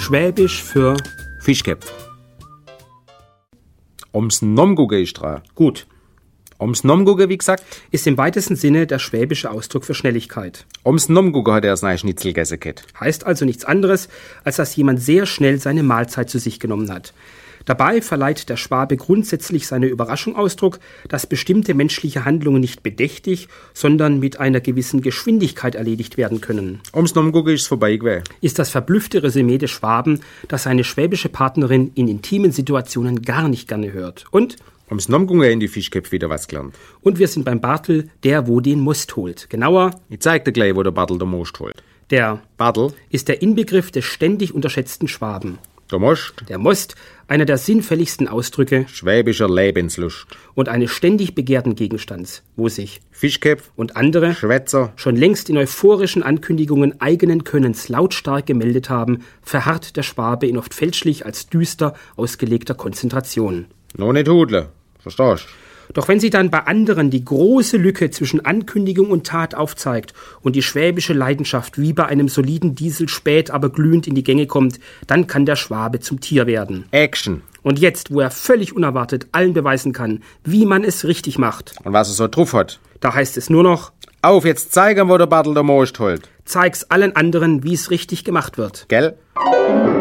Schwäbisch für Fischköpf. Ums Nomgucke ist dran. gut. Ums Nomgucke, wie gesagt. Ist im weitesten Sinne der schwäbische Ausdruck für Schnelligkeit. Ums Nomgucke hat er sein Schnitzel gegessen. Heißt also nichts anderes, als dass jemand sehr schnell seine Mahlzeit zu sich genommen hat. Dabei verleiht der Schwabe grundsätzlich seine Überraschung Ausdruck, dass bestimmte menschliche Handlungen nicht bedächtig, sondern mit einer gewissen Geschwindigkeit erledigt werden können. Ums Nomgucke ist vorbei gewesen. Ist das verblüffte Resümee des Schwaben, dass seine schwäbische Partnerin in intimen Situationen gar nicht gerne hört. Und Ums Nomgucke in die Fischköpfe wieder was gelernt. wir sind beim Bartel, der wo den Most holt. Genauer, Ich zeig dir gleich, wo der Bartel den Most holt. der Bartel, ist der Inbegriff des ständig unterschätzten Schwaben. der Most, Der Most, einer der sinnfälligsten Ausdrücke schwäbischer Lebenslust. und eines ständig begehrten Gegenstands, wo sich Fischköpf, und andere Schwätzer, schon längst in euphorischen Ankündigungen eigenen Könnens lautstark gemeldet haben, verharrt der Schwabe in oft fälschlich als düster ausgelegter Konzentration. noch nicht hudle. Verstehst? Doch wenn sich dann bei anderen die große Lücke zwischen Ankündigung und Tat aufzeigt und die schwäbische Leidenschaft wie bei einem soliden Diesel spät, aber glühend in die Gänge kommt, dann kann der Schwabe zum Tier werden. Action. Und jetzt, wo er völlig unerwartet allen beweisen kann, wie man es richtig macht, Und was er so drauf hat. da heißt es nur noch, Auf, jetzt zeigen, wo der Bartel den Most holt. zeig's allen anderen, wie es richtig gemacht wird. Gell?